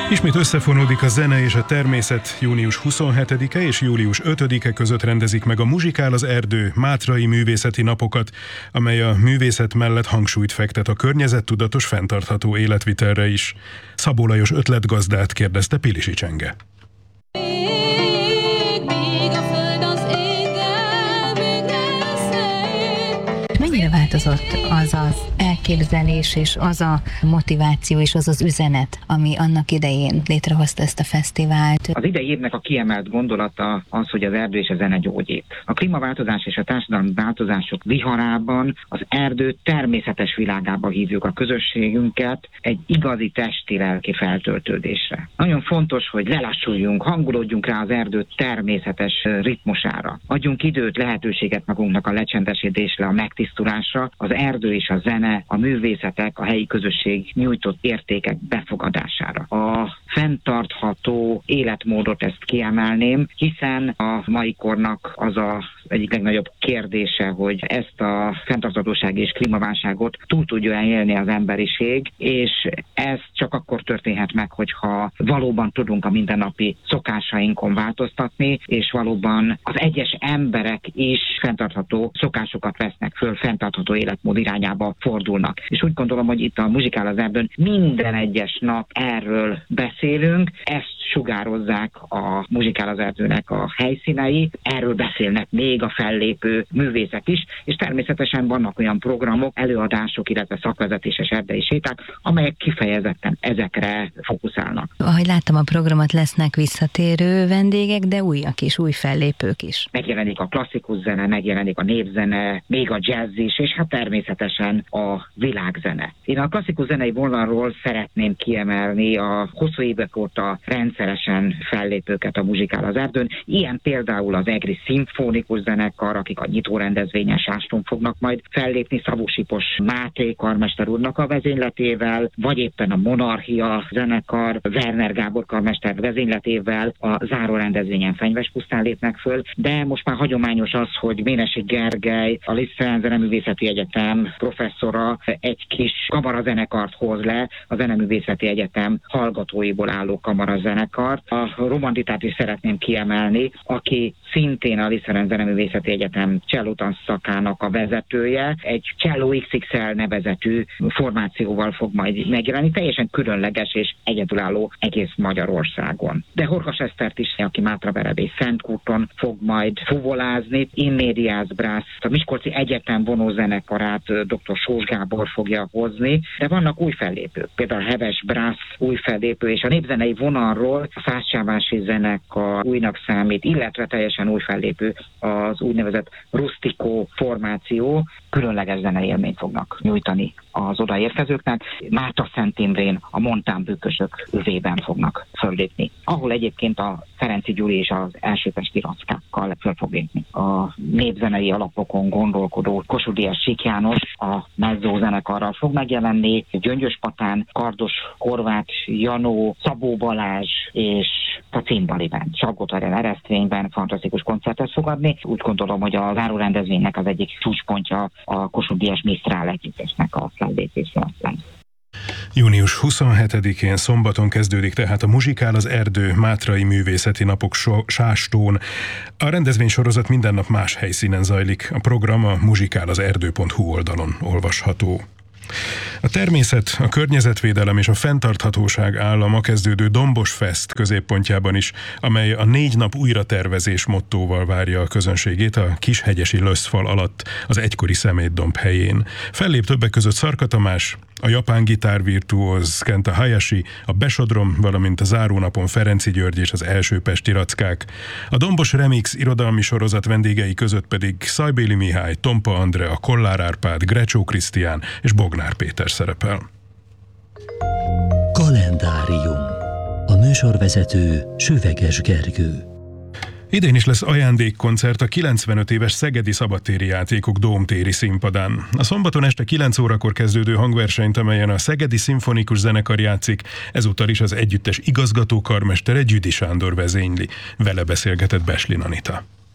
Ismét összefonódik a zene és a természet. Június 27-e és július 5-e között rendezik meg a Muzsikál az Erdő Mátrai Művészeti Napokat, amely a művészet mellett hangsúlyt fektet a környezettudatos, fenntartható életvitelre is. Szabó Lajos ötletgazdát kérdezte Pilisi Csenge. Mennyire változott az az elképzelés és az a motiváció és az az üzenet, ami annak idején létrehozta ezt a fesztivált? Az idei évnek a kiemelt gondolata az, hogy az erdő és a zene gyógyít. A klímaváltozás és a társadalmi változások viharában az erdő természetes világába hívjuk a közösségünket egy igazi testi-lelki feltöltődésre. Nagyon fontos, hogy lelassuljunk, hangolódjunk rá az erdő természetes ritmusára. Adjunk időt, lehetőséget magunknak a lecsendesedésre, a megtisztulásra, az erdő és a zene, a művészetek, a helyi közösség nyújtott értékek befogadására. A fenntartható életmódot ezt kiemelném, hiszen a mai kornak az egyik legnagyobb kérdése, hogy ezt a fenntarthatóság és klímaválságot túl tudja élni az emberiség, és ez csak akkor történhet meg, hogyha valóban tudunk a mindennapi szokásainkon változtatni, és valóban az egyes emberek is fenntartható szokásokat vesznek föl, fenntartható életmód irányába fordulnak. És úgy gondolom, hogy itt a Muzsikál az Erdőn minden egyes nap erről beszélünk, ezt sugározzák a Muzsikál az Erdőnek a helyszínei, erről beszélnek még a fellépő művészek is, és természetesen vannak olyan programok, előadások, illetve szakvezetéses erdei séták, amelyek kifejezetten ezekre fókuszálnak. Ahogy láttam a programot, lesznek visszatérő vendégek, de újak is, új fellépők is. Megjelenik a klasszikus zene, megjelenik a népzene, még a jazz is, és hát természetesen a világzene. Én a klasszikus zenei vonalról szeretném kiemelni a hosszú évek óta rendszeresen fellépőket a Muzsikál az Erdőn. Ilyen például az Egri Szimfonikus Zenekar, akik a nyitó rendezvényen Sáston fognak majd fellépni Szabó-Sipos Máté karmester úrnak a vezényletével, vagy éppen a Monarchia zenekar Werner Gábor karmester vezényletével a záró rendezvényen Fenyvespusztán lépnek föl, de most már hagyományos az, hogy Ménessy Gergely, a Lisztán Zeneművészeti Egyetem professzora egy kis kamarazenekart hoz le, a Zeneművészeti Egyetem hallgatóiból álló kamarazenekart. A Romantitát is szeretném kiemelni, aki szintén a Lisztán Zeneművészeti Egyetem csellótanszakának a vezetője, egy Cello XXL nevezetű formációval fog majd megjelenni, teljesen különleges és egyedülálló egész Magyarországon. De Horkas Esztert is, aki Mátraverebély Szentkúton fog majd fuvolázni, Inmédiás Brass, a Miskolci Egyetem vonózenekarát dr. Sós Gábor fogja hozni, de vannak új fellépők, például Heves Brass új fellépő, és a népzenei vonalról a Szászcsávási zenekar újnak számít, illetve teljesen új fellépő az úgynevezett Rustico formáció, különleges zenei élményt fognak nyújtani az odaérkezőknek. Márta Szent Imrén a Montán bükkösök övében fognak föllépni, ahol egyébként a Ferenczy Gyuri és az elsőpesti rackákkal föl fog lépni. A népzenei alapokon gondolkodó Kossuth Díjas Sík János a mezzó zenekarral fog megjelenni, Gyöngyös Patán, Kardos Horváth Janó, Szabó Balázs és a Cimbaliben, Salgótarján eresztvényben fantasztikus koncertet fog adni. Úgy gondolom, hogy a záró rendezvénynek az egyik csúcspontja a Kossuth Díjas Misztrál együttesnek a fellépése lesz. Június 27-én szombaton kezdődik tehát a Muzsikál az Erdő Mátrai Művészeti Napok Sástón. A rendezvénysorozat minden nap más helyszínen zajlik. A program a muzsikálazerdő.hu oldalon olvasható. A természet, a környezetvédelem és a fenntarthatóság állama kezdődő Dombos Fest középpontjában is, amely a 4 nap újratervezés mottóval várja a közönségét a Kishegyesi Löszfal alatt, az egykori Szemétdomb helyén. Fellép többek között Szarka Tamás, a japán gitárvirtuóz Kenta Hayashi, a Besodrom, valamint a zárónapon Ferenczy György és az első pesti rackák. A Dombos Remix irodalmi sorozat vendégei között pedig Szajbéli Mihály, Tompa Andrea, Kollár Árpád, Grecsó Krisztián és Bognár Péter szerepel. Kalendárium. A műsorvezető Süveges Gergő. Idén is lesz ajándékkoncert a 95 éves Szegedi Szabadtéri Játékok Dómtéri színpadán. A szombaton este 9 órakor kezdődő hangversenyt, amelyen a Szegedi Szimfonikus Zenekar játszik, ezúttal is az együttes igazgató karmestere Gyüdi Sándor vezényli. Vele beszélgetett Beslin Anita.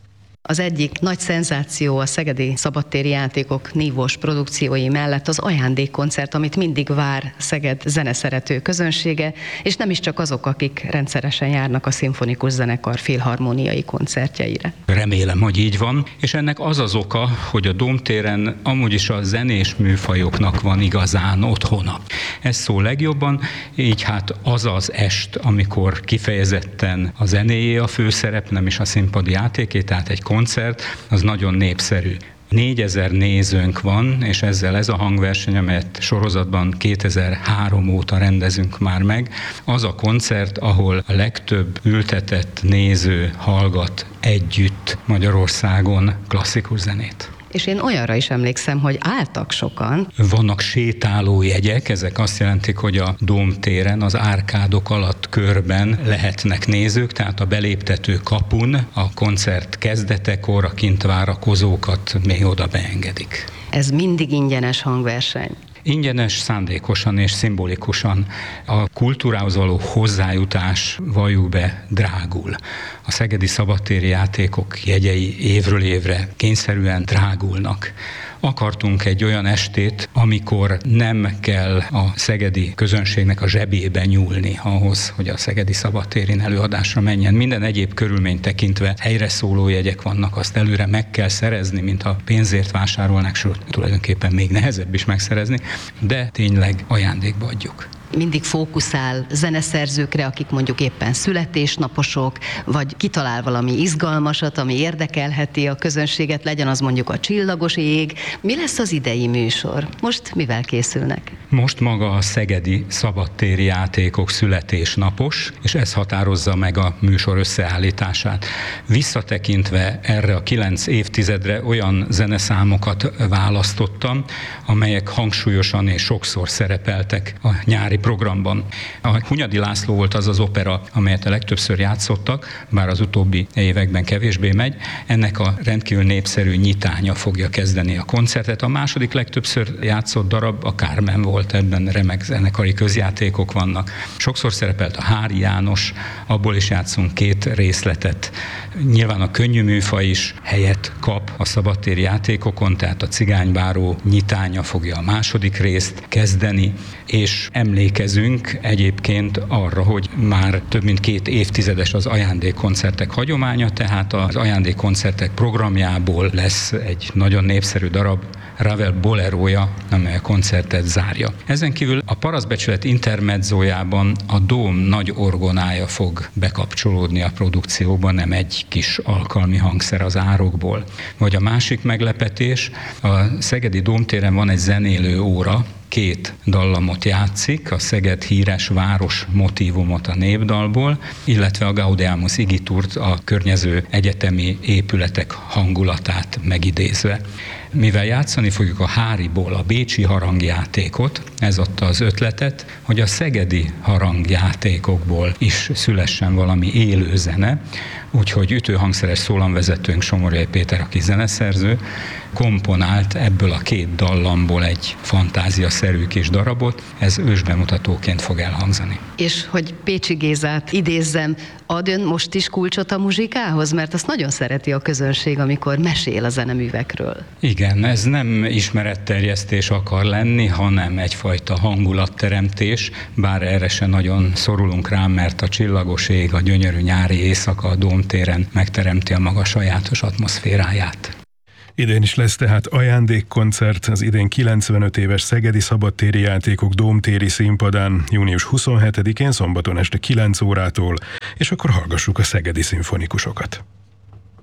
Az egyik nagy szenzáció a szegedi szabadtéri játékok nívós produkciói mellett az ajándékkoncert, amit mindig vár Szeged zeneszerető közönsége, és nem is csak azok, akik rendszeresen járnak a szimfonikus zenekar filharmóniai koncertjeire. Remélem, hogy így van, és ennek az az oka, hogy a Dómtéren amúgy is a zenés műfajoknak van igazán otthona. Ez szól legjobban, így hát az az est, amikor kifejezetten a zenéjé a főszerep, nem is a színpadi játéké, tehát egy koncert, az nagyon népszerű. 4000 nézőnk van, és ezzel ez a hangverseny, amelyet sorozatban 2003 óta rendezünk már meg, az a koncert, ahol a legtöbb ültetett néző hallgat együtt Magyarországon klasszikus zenét. És én olyanra is emlékszem, hogy álltak sokan. Vannak sétálójegyek, ezek azt jelentik, hogy a Dómtéren, az árkádok alatt körben lehetnek nézők, tehát a beléptető kapun a koncert kezdetekor a kint várakozókat még oda beengedik. Ez mindig ingyenes hangverseny. Ingyenes, szándékosan és szimbolikusan. A kultúrához való hozzájutás, valljuk be, drágul. A szegedi szabadtéri játékok jegyei évről évre kényszerűen drágulnak. Akartunk egy olyan estét, amikor nem kell a szegedi közönségnek a zsebébe nyúlni ahhoz, hogy a szegedi szabadtérin előadásra menjen. Minden egyéb körülményt tekintve helyre szóló jegyek vannak, azt előre meg kell szerezni, mint ha pénzért vásárolnák, sőt, tulajdonképpen még nehezebb is megszerezni, de tényleg ajándékba adjuk. Mindig fókuszál zeneszerzőkre, akik mondjuk éppen születésnaposok, vagy kitalál valami izgalmasat, ami érdekelheti a közönséget, legyen az mondjuk a csillagos ég. Mi lesz az idei műsor? Most mivel készülnek? Most maga a szegedi szabadtéri játékok születésnapos, és ez határozza meg a műsor összeállítását. Visszatekintve erre a 9 évtizedre olyan zeneszámokat választottam, amelyek hangsúlyosan és sokszor szerepeltek a nyári programban. A Hunyadi László volt az az opera, amelyet a legtöbbször játszottak, bár az utóbbi években kevésbé megy. Ennek a rendkívül népszerű nyitánya fogja kezdeni a koncertet. A második legtöbbször játszott darab a Carmen volt, ebben remek zenekari közjátékok vannak. Sokszor szerepelt a Hári János, abból is játszunk 2 részletet. Nyilván a könnyű műfaj is helyet kap a szabadtéri játékokon, tehát a Cigánybáró nyitánya fogja a második részt kezdeni, és emlékezünk egyébként arra, hogy már több mint 2 évtizedes az ajándékkoncertek hagyománya, tehát az ajándékkoncertek programjából lesz egy nagyon népszerű darab, Ravel bolerója, amely a koncertet zárja. Ezen kívül a Parasztbecsület intermedzójában a Dóm nagy orgonája fog bekapcsolódni a produkcióban, nem egy kis alkalmi hangszer az árokból. Vagy a másik meglepetés, a szegedi Dómtéren van egy zenélő óra, 2 dallamot játszik, a Szeged híres város motívumot a népdalból, illetve a Gaudeamus Igiturt, a környező egyetemi épületek hangulatát megidézve. Mivel játszani fogjuk a Háriból a bécsi harangjátékot, ez adta az ötletet, hogy a szegedi harangjátékokból is szülessen valami élő zene, úgyhogy ütőhangszeres szólamvezetőnk Somoryai Péter, aki zeneszerző, komponált ebből a 2 dallamból egy fantáziaszerű kis darabot, ez ősbemutatóként fog elhangzani. És hogy Pécsi Gézát idézzem, ad ön most is kulcsot a muzsikához? Mert azt nagyon szereti a közönség, amikor mesél a zeneművekről. Igen, ez nem ismeretterjesztés akar lenni, hanem egyfajta hangulatteremtés, bár erre se nagyon szorulunk rá, mert a csillagos ég, a gyönyörű nyári éjszaka a Dómtéren megteremti a maga sajátos atmoszféráját. Idén is lesz tehát ajándékkoncert az idén 95 éves Szegedi Szabadtéri Játékok Dómtéri színpadán június 27-én szombaton este 9 órától, és akkor hallgassuk a szegedi szimfonikusokat.